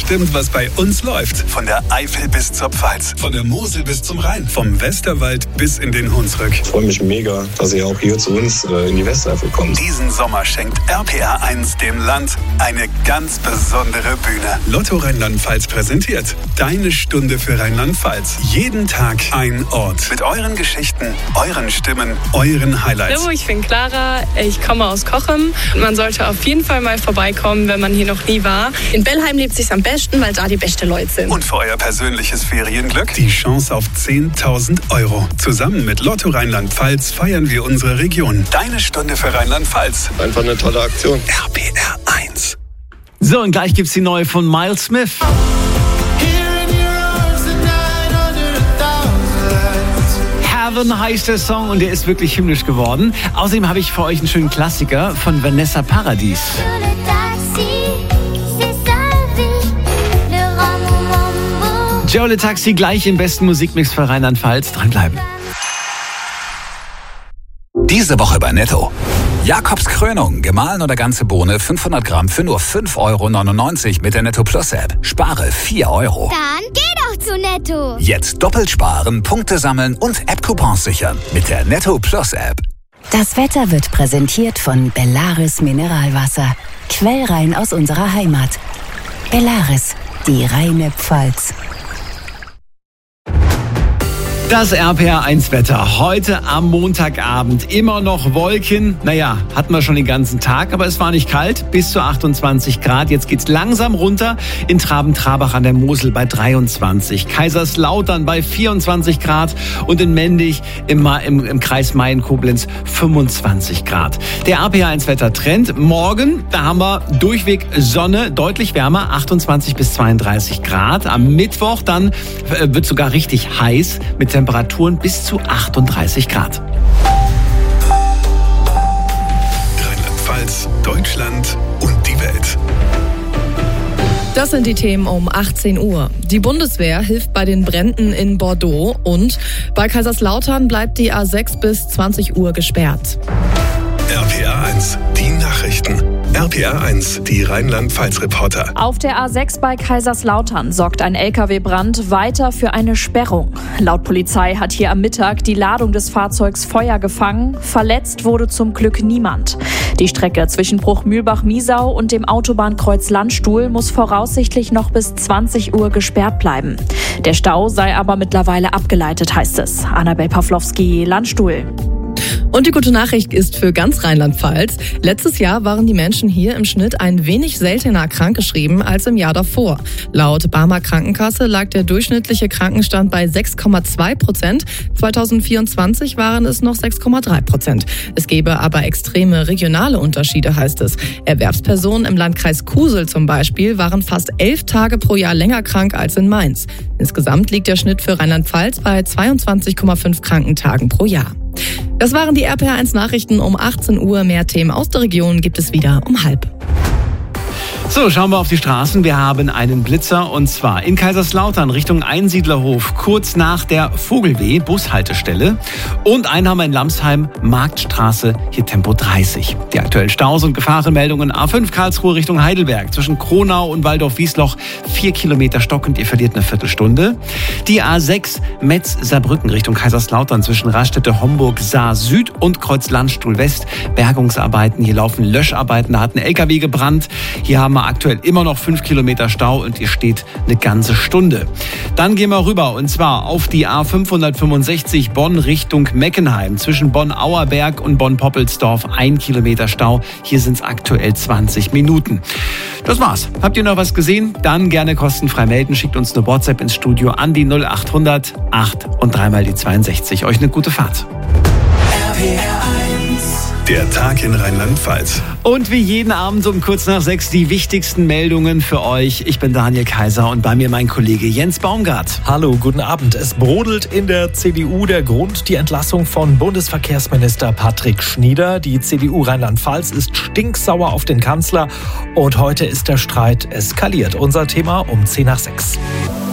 bestimmt, was bei uns läuft. Von der Eifel bis zur Pfalz, von der Mosel bis zum Rhein, vom Westerwald bis in den Hunsrück. Ich freue mich mega, dass ihr auch hier zu uns in die Westeifel kommt. Diesen Sommer schenkt RPR1 dem Land eine ganz besondere Bühne. Lotto Rheinland-Pfalz präsentiert Deine Stunde für Rheinland-Pfalz. Jeden Tag ein Ort. Mit euren Geschichten, euren Stimmen, euren Highlights. Hallo, ich bin Clara, ich komme aus Cochem. Man sollte auf jeden Fall mal vorbeikommen, wenn man hier noch nie war. In Bellheim lebt es sich am besten, weil da die besten Leute sind. Und für euer persönliches Ferienglück die Chance auf 10.000 €. Zusammen mit Lotto Rheinland-Pfalz feiern wir unsere Region. Deine Stunde für Rheinland-Pfalz. Einfach eine tolle Aktion. RPR1. So, und gleich gibt's die neue von Miles Smith. Heaven heißt der Song und der ist wirklich himmlisch geworden. Außerdem habe ich für euch einen schönen Klassiker von Vanessa Paradis. Joe Le Taxi gleich im besten Musikmix für Rheinland-Pfalz. Dranbleiben. Diese Woche bei Netto. Jakobs Krönung, gemahlen oder ganze Bohne, 500 Gramm für nur 5,99 € mit der Netto Plus App. Spare 4 €. Dann geh doch zu Netto. Jetzt doppelt sparen, Punkte sammeln und App-Coupons sichern mit der Netto Plus App. Das Wetter wird präsentiert von Bellaris Mineralwasser. Quellrein aus unserer Heimat. Bellaris, die reine Pfalz. Das RPR1-Wetter heute am Montagabend. Immer noch Wolken. Naja, hatten wir schon den ganzen Tag, aber es war nicht kalt. Bis zu 28 Grad. Jetzt geht's langsam runter. In Traben-Trabach an der Mosel bei 23. Kaiserslautern bei 24 Grad. Und in Mendig im Kreis Mayen-Koblenz 25 Grad. Der RPR1-Wetter-Trend. Morgen, da haben wir durchweg Sonne, deutlich wärmer, 28 bis 32 Grad. Am Mittwoch dann wird sogar richtig heiß mit Temperaturen bis zu 38 Grad. Rheinland-Pfalz, Deutschland und die Welt. Das sind die Themen um 18 Uhr. Die Bundeswehr hilft bei den Bränden in Bordeaux und bei Kaiserslautern bleibt die A6 bis 20 Uhr gesperrt. RPR1, die Nachrichten. RPR1, die Rheinland-Pfalz-Reporter. Auf der A6 bei Kaiserslautern sorgt ein LKW-Brand weiter für eine Sperrung. Laut Polizei hat hier am Mittag die Ladung des Fahrzeugs Feuer gefangen. Verletzt wurde zum Glück niemand. Die Strecke zwischen Bruchmühlbach-Miesau und dem Autobahnkreuz Landstuhl muss voraussichtlich noch bis 20 Uhr gesperrt bleiben. Der Stau sei aber mittlerweile abgeleitet, heißt es. Annabel Pawlowski, Landstuhl. Und die gute Nachricht ist für ganz Rheinland-Pfalz. Letztes Jahr waren die Menschen hier im Schnitt ein wenig seltener krankgeschrieben als im Jahr davor. Laut Barmer Krankenkasse lag der durchschnittliche Krankenstand bei 6,2%. 2024 waren es noch 6,3%. Es gebe aber extreme regionale Unterschiede, heißt es. Erwerbspersonen im Landkreis Kusel zum Beispiel waren fast 11 Tage pro Jahr länger krank als in Mainz. Insgesamt liegt der Schnitt für Rheinland-Pfalz bei 22,5 Krankentagen pro Jahr. Das waren die RPR1-Nachrichten um 18 Uhr. Mehr Themen aus der Region gibt es wieder um 12:30. So, schauen wir auf die Straßen. Wir haben einen Blitzer und zwar in Kaiserslautern Richtung Einsiedlerhof, kurz nach der Vogelweh, Bushaltestelle. Und einen haben wir in Lamsheim, Marktstraße, hier Tempo 30. Die aktuellen Staus und Gefahrenmeldungen: A5 Karlsruhe Richtung Heidelberg, zwischen Kronau und Waldorf-Wiesloch 4 Kilometer stockend, ihr verliert eine Viertelstunde. Die A6 Metz-Saarbrücken Richtung Kaiserslautern, zwischen Raststätte Homburg-Saar Süd und Kreuz-Landstuhl West. Bergungsarbeiten, hier laufen Löscharbeiten, da hat ein LKW gebrannt. Hier haben wir aktuell immer noch 5 Kilometer Stau und ihr steht eine ganze Stunde. Dann gehen wir rüber und zwar auf die A565 Bonn Richtung Meckenheim. Zwischen Bonn-Auerberg und Bonn-Poppelsdorf 1 Kilometer Stau. Hier sind es aktuell 20 Minuten. Das war's. Habt ihr noch was gesehen? Dann gerne kostenfrei melden. Schickt uns eine WhatsApp ins Studio an die 0800 8 und 3 mal die 62. Euch eine gute Fahrt. Der Tag in Rheinland-Pfalz. Und wie jeden Abend um kurz nach 6 die wichtigsten Meldungen für euch. Ich bin Daniel Kaiser und bei mir mein Kollege Jens Baumgart. Hallo, guten Abend. Es brodelt in der CDU. Der Grund: die Entlassung von Bundesverkehrsminister Patrick Schnieder. Die CDU Rheinland-Pfalz ist stinksauer auf den Kanzler und heute ist der Streit eskaliert. Unser Thema um 5:50.